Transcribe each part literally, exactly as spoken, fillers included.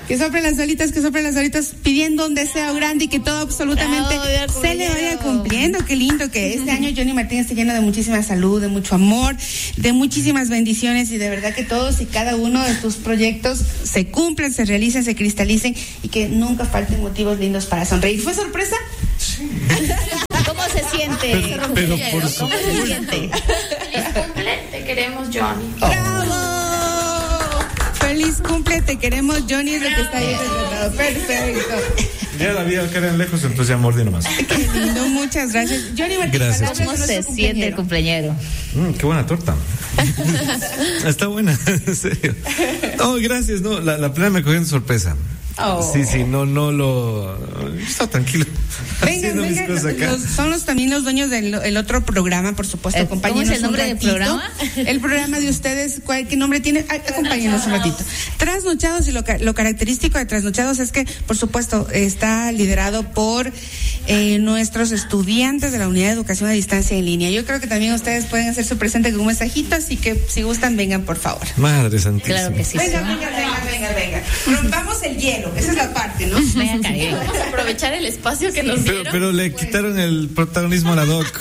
Que soplen las velitas, que soplen las velitas, pidiendo un deseo grande y que todo absolutamente Bravo, se le vaya cumpliendo. Qué lindo que este año Johnny Martín esté lleno de muchísima salud, de mucho amor, de muchísimas bendiciones y de verdad que todos y cada uno de tus proyectos se cumplan, se realicen, se cristalicen y que nunca falten motivos lindos para sonreír. ¿Fue sorpresa? Sí. ¿Cómo se siente? Pero, pero por ¿Cómo se siente? Feliz cumple, te queremos, Johnny. ¡Bravo! Feliz cumple, te queremos, Johnny, es lo que está ahí retratado. Perfecto. Ya la vida quedan lejos, entonces ya mordí nomás. Qué lindo, muchas gracias. Johnny Martín, Gracias, palabras ¿Cómo de se nuestro siente el cumpleañero. cumpleañero? Mm, qué buena torta. Está buena, en serio. Oh, gracias, no, la, la plena me cogió en sorpresa. Oh. Sí, sí, no, no lo... Está tranquilo. Vengan, haciendo mis vengan, cosas acá. los- son los también los dueños del el otro programa, por supuesto. Eh, Acompáñenos ¿cómo es el nombre un del ratito. programa? El programa de ustedes, ¿cuál, ¿qué nombre tiene? Ah, acompáñenos un ratito. Trasnochados, y lo, ca- lo característico de Trasnochados es que, por supuesto, está liderado por eh, nuestros estudiantes de la Unidad de Educación a Distancia en Línea. Yo creo que también ustedes pueden hacer su presente con un mensajito, así que si gustan, vengan, por favor. Madre santísima. Claro que sí. Venga, sí. venga, venga, venga, venga. Rompamos el hielo, esa es la parte, ¿no? Venga, Karen. Vamos a aprovechar el espacio que nos Pero, dieron. pero le quitaron el protagonismo a la doc.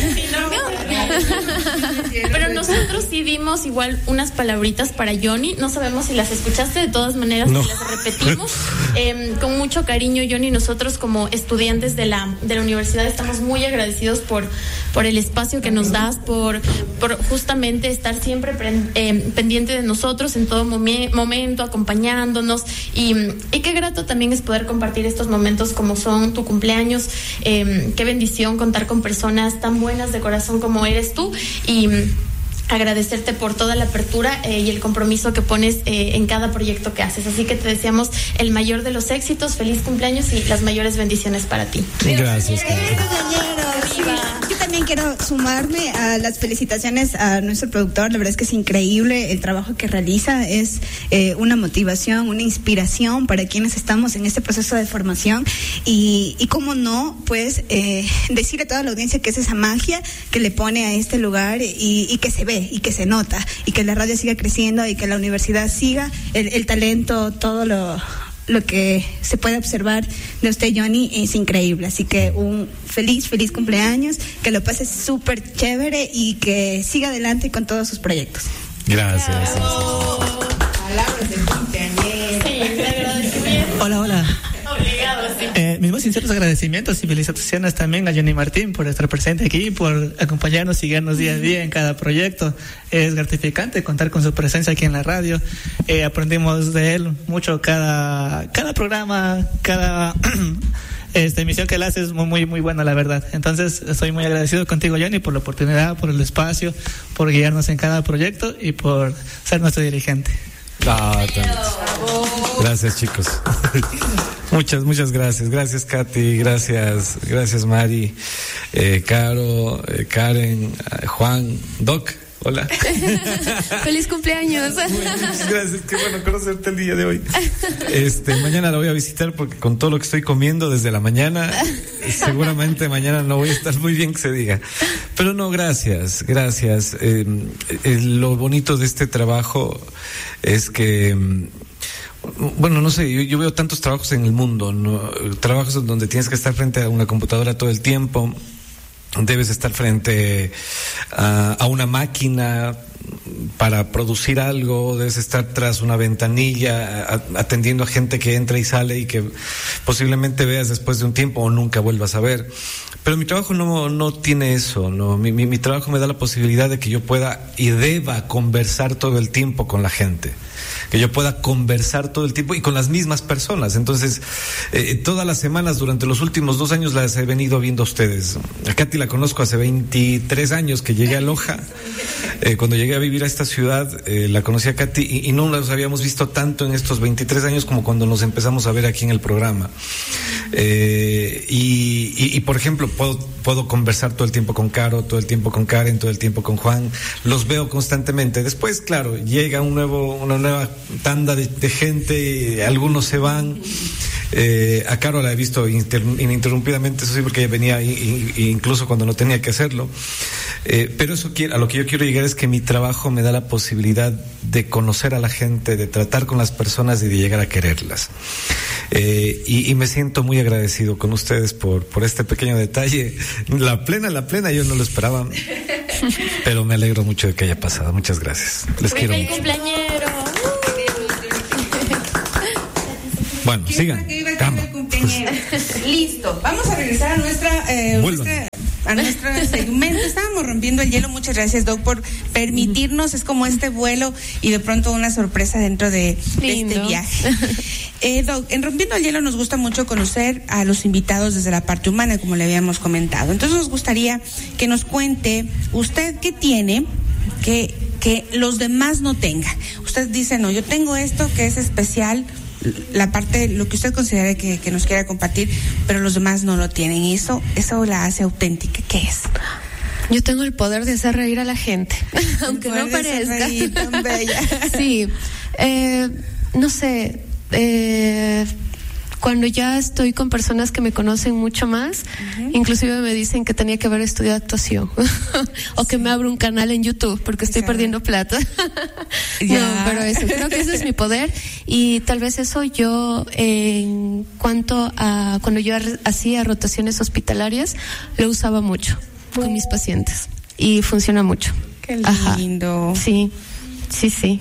Pero nosotros sí dimos igual unas palabritas para Johnny. No sabemos si las escuchaste, de todas maneras No. las repetimos. Eh, con mucho cariño, Johnny, nosotros como estudiantes de la, de la universidad estamos muy agradecidos por, por el espacio que nos das, por, por justamente estar siempre pre- eh, pendiente de nosotros en todo momen- momento, acompañándonos. Y, y qué grato también es poder compartir estos momentos como son tu cumpleaños. Eh, qué bendición contar con personas tan buenas de corazón como eres tú. Y agradecerte por toda la apertura eh, y el compromiso que pones eh, en cada proyecto que haces. Así que te deseamos el mayor de los éxitos, feliz cumpleaños y las mayores bendiciones para ti. Gracias, Karen. Sí. Yo también quiero sumarme a las felicitaciones a nuestro productor. La verdad es que es increíble el trabajo que realiza. Es eh, una motivación, una inspiración para quienes estamos en este proceso de formación. Y, y cómo no, pues, eh, decir a toda la audiencia que es esa magia que le pone a este lugar y, y que se ve y que se nota y que la radio siga creciendo y que la universidad siga el, el talento, todo lo... lo que se puede observar de usted, Johnny, es increíble. Así que un feliz, feliz cumpleaños, que lo pase súper chévere y que siga adelante con todos sus proyectos. Gracias. Palabras del cumpleañero. Sí, te agradecimiento. Hola, hola. Obligado, sí. Eh, mis más sinceros agradecimientos y felicitaciones también a Johnny Martín por estar presente aquí, por acompañarnos y guiarnos día a día en cada proyecto. Es gratificante contar con su presencia aquí en la radio. Eh, aprendimos de él mucho cada, cada programa, cada esta emisión que él hace es muy, muy, muy buena, la verdad. Entonces, estoy muy agradecido contigo, Johnny, por la oportunidad, por el espacio, por guiarnos en cada proyecto y por ser nuestro dirigente. Ah, tanto. Gracias, chicos. Muchas, muchas gracias. Gracias, Katy. Gracias, gracias, Mari, eh, Caro, eh, Karen, eh, Juan, Doc. Hola. Feliz cumpleaños. Muchas gracias, qué bueno conocerte el día de hoy. Este, mañana la voy a visitar porque con todo lo que estoy comiendo desde la mañana, seguramente mañana no voy a estar muy bien que se diga. Pero no, gracias, gracias. Eh, eh, lo bonito de este trabajo es que, bueno, no sé, yo, yo veo tantos trabajos en el mundo, ¿no? Trabajos en donde tienes que estar frente a una computadora todo el tiempo. Debes estar frente a, a una máquina para producir algo, debes estar tras una ventanilla a, atendiendo a gente que entra y sale y que posiblemente veas después de un tiempo o nunca vuelvas a ver. Pero mi trabajo no, no tiene eso, no. Mi, mi, mi trabajo me da la posibilidad de que yo pueda y deba conversar todo el tiempo con la gente, que yo pueda conversar todo el tiempo y con las mismas personas. Entonces, eh, todas las semanas durante los últimos dos años las he venido viendo a ustedes. A Katy la conozco hace veintitrés años que llegué a Loja. Eh, cuando llegué a vivir a esta ciudad, eh, la conocí a Katy y, y no nos habíamos visto tanto en estos veintitrés años como cuando nos empezamos a ver aquí en el programa. Eh, y, y, y, por ejemplo, puedo, puedo conversar todo el tiempo con Caro, todo el tiempo con Karen, todo el tiempo con Juan. Los veo constantemente. Después, claro, llega un nuevo, una nueva tanda de, de gente, algunos se van. Eh, a Caro la he visto inter, ininterrumpidamente, eso sí, porque ella venía y, y, incluso cuando no tenía que hacerlo. Eh, pero eso quiero, a lo que yo quiero llegar es que mi trabajo me da la posibilidad de conocer a la gente, de tratar con las personas y de llegar a quererlas. Eh, y, y me siento muy agradecido con ustedes por, por este pequeño detalle. La plena, la plena, yo no lo esperaba, pero me alegro mucho de que haya pasado. Muchas gracias. Les ¡Feliz quiero mucho. cumpleañero! Bueno, sigan. Listo. Vamos a regresar a nuestra, eh, nuestra a nuestro segmento. Estábamos rompiendo el hielo. Muchas gracias, Doc, por permitirnos. Es como este vuelo y de pronto una sorpresa dentro de, de este viaje. Eh, Doc, en Rompiendo el Hielo nos gusta mucho conocer a los invitados desde la parte humana, como le habíamos comentado. Entonces nos gustaría que nos cuente usted qué tiene que, que los demás no tengan. Usted dice, no, yo tengo esto que es especial, la parte, lo que usted considere que, que nos quiera compartir, pero los demás no lo tienen, y eso, eso la hace auténtica. ¿Qué es? Yo tengo el poder de hacer reír a la gente, aunque no parezca. Reír, tan bella. Sí, eh, no sé, eh, cuando ya estoy con personas que me conocen mucho más, uh-huh. inclusive me dicen que tenía que haber estudiado actuación o sí. que me abro un canal en YouTube porque estoy perdiendo plata. No, pero eso, creo que ese es mi poder, y tal vez eso yo en cuanto a cuando yo hacía rotaciones hospitalarias lo usaba mucho con mis pacientes y funciona mucho. Qué lindo. Ajá. Sí, sí, sí.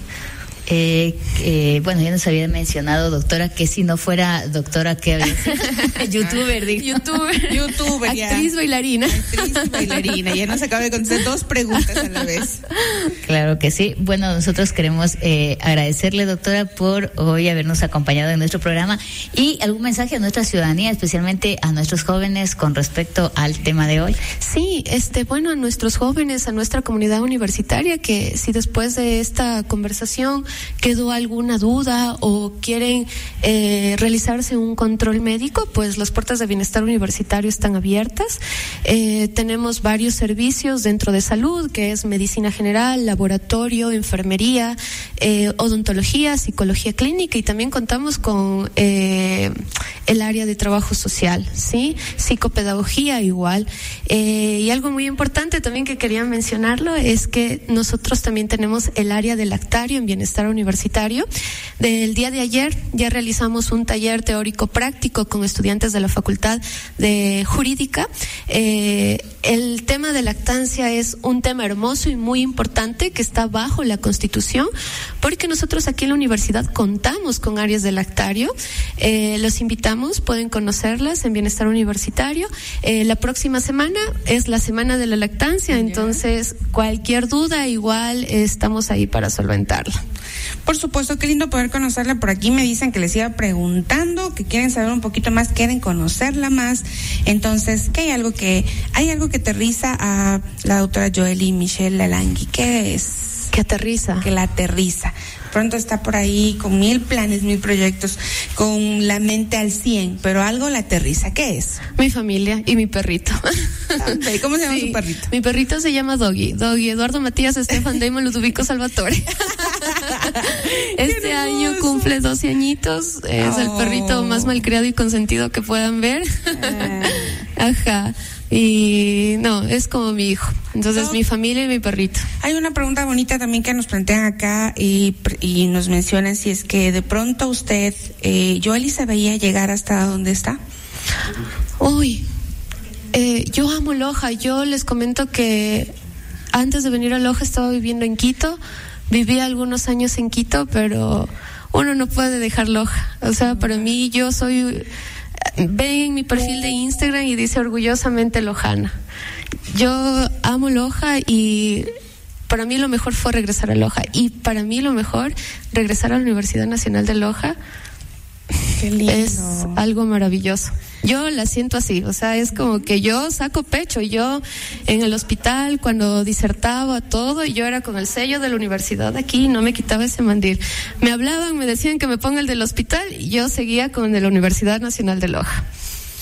Eh, eh, bueno, ya nos había mencionado, doctora, que si no fuera doctora, ¿qué había sido? Youtuber, digo. Youtuber. Youtuber, ya. Actriz bailarina. Actriz y bailarina. Ya nos acaba de contestar dos preguntas a la vez. Claro que sí. Bueno, nosotros queremos eh, agradecerle, doctora, por hoy habernos acompañado en nuestro programa, y algún mensaje a nuestra ciudadanía, especialmente a nuestros jóvenes, con respecto al tema de hoy. Sí, este, bueno, a nuestros jóvenes, a nuestra comunidad universitaria, que si después de esta conversación quedó alguna duda o quieren eh, realizarse un control médico, pues las puertas de Bienestar Universitario están abiertas. Eh, tenemos varios servicios dentro de salud, que es medicina general, laboratorio, enfermería, eh, odontología, psicología clínica, y también contamos con eh, el área de trabajo social, ¿sí? Psicopedagogía igual. Eh, y algo muy importante también que quería mencionarlo es que nosotros también tenemos el área de lactario en Bienestar Universitario. Del día de ayer ya realizamos un taller teórico práctico con estudiantes de la Facultad de Jurídica. Eh, el tema de lactancia es un tema hermoso y muy importante que está bajo la Constitución, porque nosotros aquí en la universidad contamos con áreas de lactario. Eh, los invitamos, pueden conocerlas en Bienestar Universitario. Eh, la próxima semana es la semana de la lactancia, entonces cualquier duda igual eh, estamos ahí para solventarla. Por supuesto, qué lindo poder conocerla. Por aquí me dicen que les iba preguntando, que quieren saber un poquito más, quieren conocerla más. Entonces, ¿qué hay algo que hay algo que aterriza a la doctora Joely Michelle Lalangui? ¿Qué es? Que aterriza. Que la aterriza. Pronto está por ahí con mil planes, mil proyectos, con la mente al cien, pero algo la aterriza. ¿Qué es? Mi familia y mi perrito. Okay. ¿Cómo se llama sí. su perrito? Mi perrito se llama Doggy. Doggy Eduardo Matías Estefan Damon Ludovico Salvatore. Este año cumple doce añitos. Es oh. el perrito más malcriado y consentido que puedan ver. Uh. Ajá. Y no, es como mi hijo. Entonces, no. mi familia y mi perrito. Hay una pregunta bonita también que nos plantean acá y, y nos mencionan si es que de pronto usted, eh, Joely, se veía llegar hasta donde está. Uy, eh, yo amo Loja. Yo les comento que antes de venir a Loja estaba viviendo en Quito. Viví algunos años en Quito, pero uno no puede dejar Loja. O sea, para mí, yo soy... Ven mi perfil de Instagram y dice orgullosamente lojana. Yo amo Loja y para mí lo mejor fue regresar a Loja. Y para mí lo mejor, regresar a la Universidad Nacional de Loja. Qué lindo. Es algo maravilloso. Yo la siento así, o sea, es como que yo saco pecho. Yo en el hospital, cuando disertaba todo, yo era con el sello de la universidad aquí, no me quitaba ese mandil. Me hablaban, me decían que me ponga el del hospital y yo seguía con el de la Universidad Nacional de Loja. Qué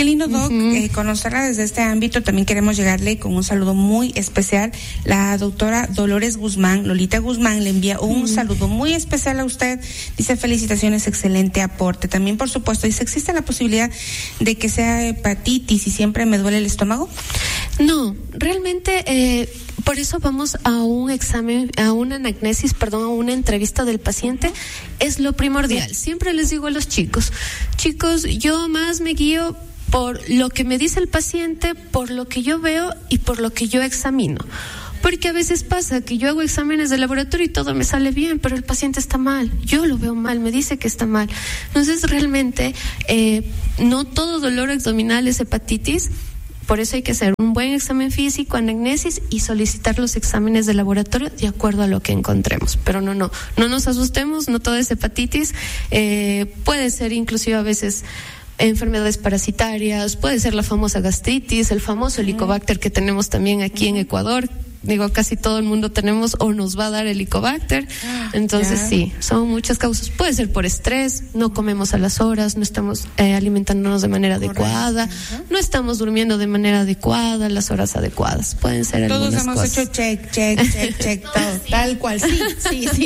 Qué lindo, Doc, uh-huh. eh, conocerla desde este ámbito. También queremos llegarle con un saludo muy especial. La doctora Dolores Guzmán, Lolita Guzmán, le envía un uh-huh. saludo muy especial a usted. Dice felicitaciones, excelente aporte. También, por supuesto, dice, ¿existe la posibilidad de que sea hepatitis y siempre me duele el estómago? No, realmente eh, por eso vamos a un examen, a una anamnesis, perdón, a una entrevista del paciente. Es lo primordial. Siempre les digo a los chicos, chicos, yo más me guío por lo que me dice el paciente, por lo que yo veo y por lo que yo examino. Porque a veces pasa que yo hago exámenes de laboratorio y todo me sale bien, pero el paciente está mal, yo lo veo mal, me dice que está mal. Entonces realmente eh, no todo dolor abdominal es hepatitis. Por eso hay que hacer un buen examen físico, anamnesis y solicitar los exámenes de laboratorio de acuerdo a lo que encontremos. Pero no, no, no nos asustemos, no todo es hepatitis. Eh, puede ser inclusive a veces enfermedades parasitarias, puede ser la famosa gastritis, el famoso Helicobacter que tenemos también aquí en Ecuador. Digo, casi todo el mundo tenemos o nos va a dar Helicobacter. Entonces yeah. sí, son muchas causas. Puede ser por estrés, no comemos a las horas, no estamos eh, alimentándonos de manera Correcto. adecuada, uh-huh. no estamos durmiendo de manera adecuada, las horas adecuadas. Pueden ser Todos algunas hemos cosas. hecho check, check, check, check, todo, tal cual. Sí, sí, sí.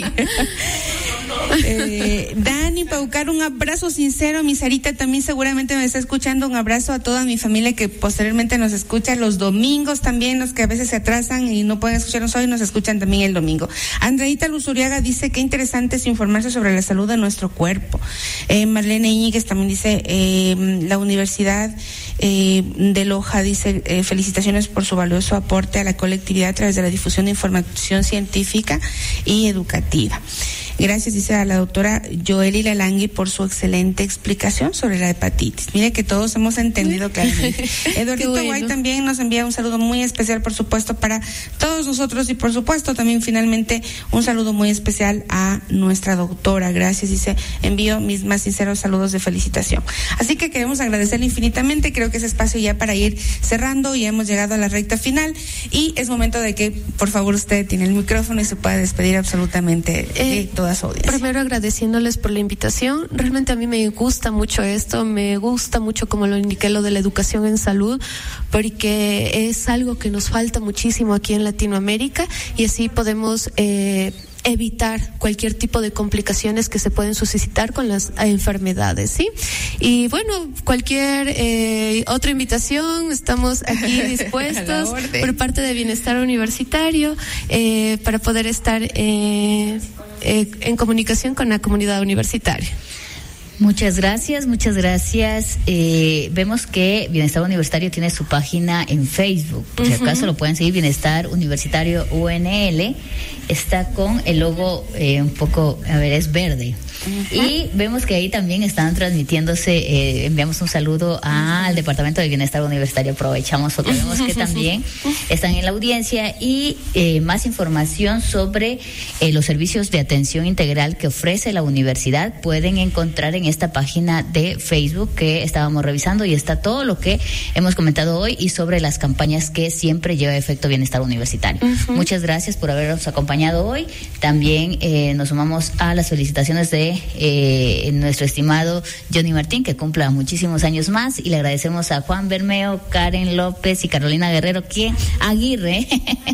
eh, Dani Paucar, un abrazo sincero. Mi Sarita también seguramente me está escuchando. Un abrazo a toda mi familia que posteriormente nos escucha los domingos también, los que a veces se atrasan y no pueden escucharnos hoy, nos escuchan también el domingo. Andreita Luzuriaga dice que interesante es informarse sobre la salud de nuestro cuerpo. Eh, Marlene Íñiguez también dice, eh, la Universidad eh, de Loja dice, eh, felicitaciones por su valioso aporte a la colectividad a través de la difusión de información científica y educativa. Gracias, dice a la doctora Joely Lalangui por su excelente explicación sobre la hepatitis. Mire que todos hemos entendido claramente. Eduardito bueno. Guay también nos envía un saludo muy especial, por supuesto, para todos nosotros y por supuesto también finalmente un saludo muy especial a nuestra doctora. Gracias, dice, envío mis más sinceros saludos de felicitación. Así que queremos agradecerle infinitamente. Creo que ese espacio ya para ir cerrando y hemos llegado a la recta final y es momento de que por favor usted tiene el micrófono y se pueda despedir absolutamente de eh, toda su audiencia. Primero agradeciéndoles por la invitación. Realmente a mí me gusta mucho esto, me gusta mucho, como lo indiqué, lo de la educación en salud, porque es algo que nos falta muchísimo aquí en Latinoamérica y así podemos eh, evitar cualquier tipo de complicaciones que se pueden suscitar con las enfermedades, ¿sí? Y bueno, cualquier eh, otra invitación, estamos aquí dispuestos por parte de Bienestar Universitario eh, para poder estar eh, eh, en comunicación con la comunidad universitaria. Muchas gracias, muchas gracias. Eh, vemos que Bienestar Universitario tiene su página en Facebook. Por si uh-huh. acaso lo pueden seguir, Bienestar Universitario U N L. Está con el logo eh, un poco, a ver, es verde. Uh-huh. Y vemos que ahí también están transmitiéndose, eh, enviamos un saludo al uh-huh. Departamento de Bienestar Universitario, aprovechamos porque vemos que también están en la audiencia y eh, más información sobre eh, los servicios de atención integral que ofrece la universidad pueden encontrar en esta página de Facebook que estábamos revisando y está todo lo que hemos comentado hoy y sobre las campañas que siempre lleva a efecto Bienestar Universitario. Uh-huh. Muchas gracias por habernos acompañado hoy. También eh, nos sumamos a las felicitaciones de Eh, nuestro estimado Johnny Martín, que cumpla muchísimos años más, y le agradecemos a Juan Bermeo, Karen López y Carolina Guerrero, quien Aguirre,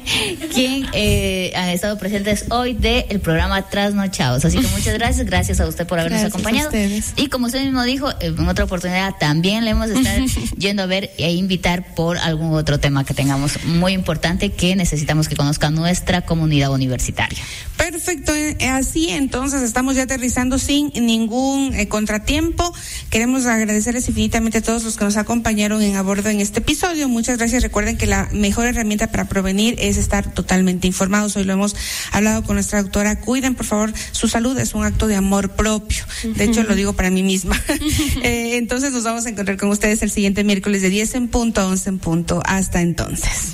quien eh, han estado presentes hoy del programa Trasnochados. Así que muchas gracias, gracias a usted por habernos gracias acompañado. Y como usted mismo dijo, en otra oportunidad también le hemos de estar yendo a ver e invitar por algún otro tema que tengamos muy importante que necesitamos que conozca nuestra comunidad universitaria. Perfecto, así entonces estamos ya aterrizando sin ningún eh, contratiempo. Queremos agradecerles infinitamente a todos los que nos acompañaron en a bordo en este episodio. Muchas gracias. Recuerden que la mejor herramienta para prevenir es estar totalmente informados. Hoy lo hemos hablado con nuestra doctora. Cuiden, por favor, su salud. Es un acto de amor propio. De hecho, lo digo para mí misma. eh, entonces nos vamos a encontrar con ustedes el siguiente miércoles de diez en punto a once en punto. Hasta entonces.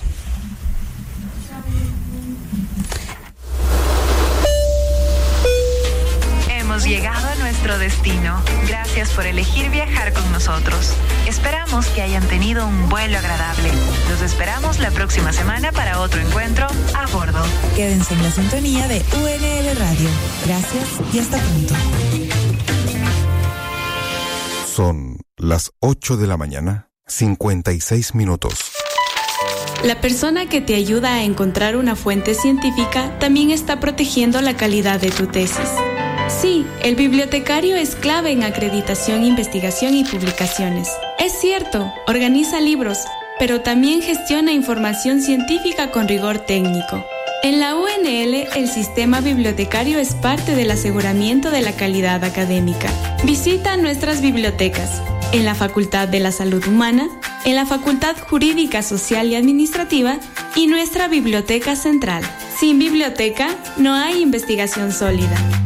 Hemos llegado a nuestro destino. Gracias por elegir viajar con nosotros. Esperamos que hayan tenido un vuelo agradable. Los esperamos la próxima semana para otro encuentro a bordo. Quédense en la sintonía de U N L Radio. Gracias y hasta pronto. Son las ocho de la mañana cincuenta y seis minutos. La persona que te ayuda a encontrar una fuente científica también está protegiendo la calidad de tu tesis. Sí, el bibliotecario es clave en acreditación, investigación y publicaciones. Es cierto, organiza libros, pero también gestiona información científica con rigor técnico. En la U N L, el sistema bibliotecario es parte del aseguramiento de la calidad académica. Visita nuestras bibliotecas en la Facultad de la Salud Humana, en la Facultad Jurídica, Social y Administrativa y nuestra Biblioteca Central. Sin biblioteca, no hay investigación sólida.